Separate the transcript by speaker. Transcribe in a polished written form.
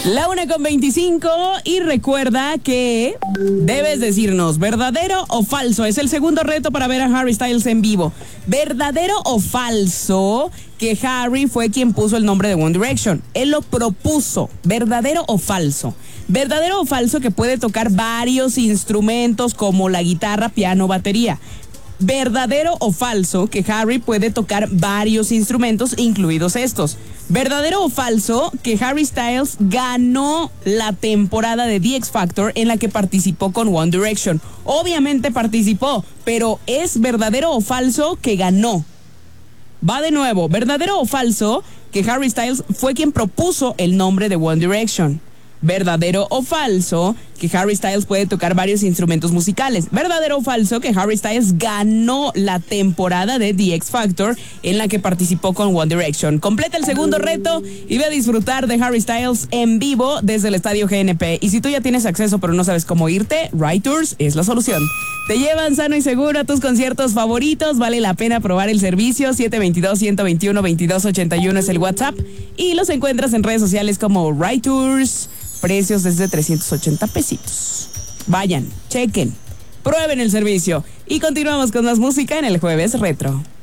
Speaker 1: 1:25 y recuerda que debes decirnos verdadero o falso. Es el segundo reto para ver a Harry Styles en vivo. ¿Verdadero o falso que Harry fue quien puso el nombre de One Direction? Él lo propuso. ¿Verdadero o falso? ¿Verdadero o falso que puede tocar varios instrumentos como la guitarra, piano, batería? ¿Verdadero o falso que Harry puede tocar varios instrumentos, incluidos estos? ¿Verdadero o falso que Harry Styles ganó la temporada de The X Factor en la que participó con One Direction? Obviamente participó, pero ¿es verdadero o falso que ganó? Va de nuevo, ¿verdadero o falso que Harry Styles fue quien propuso el nombre de One Direction? ¿Verdadero o falso que Harry Styles puede tocar varios instrumentos musicales? ¿Verdadero o falso que Harry Styles ganó la temporada de The X Factor en la que participó con One Direction? Completa el segundo reto y ve a disfrutar de Harry Styles en vivo desde el Estadio GNP. Y si tú ya tienes acceso pero no sabes cómo irte, Ride Tours es la solución. Te llevan sano y seguro a tus conciertos favoritos. Vale la pena probar el servicio. 722-121-2281 es el WhatsApp. Y los encuentras en redes sociales como Ride Tours. Precios desde 380 pesitos. Vayan, chequen, prueben el servicio y continuamos con más música en el Jueves Retro.